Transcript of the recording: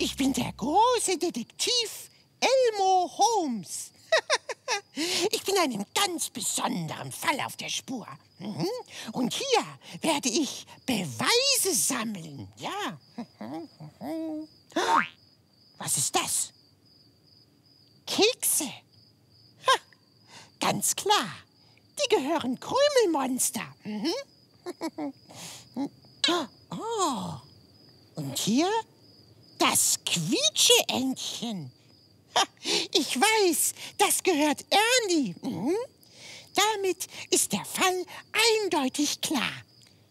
Ich bin der große Detektiv Elmo Holmes. Ich bin einem ganz besonderen Fall auf der Spur. Und hier werde ich Beweise sammeln. Ja. Was ist das? Kekse. Ha, ganz klar. Die gehören Krümelmonster. Oh. Und hier das Quietscheentchen. Ha, ich weiß, das gehört Ernie. Damit ist der Fall eindeutig klar.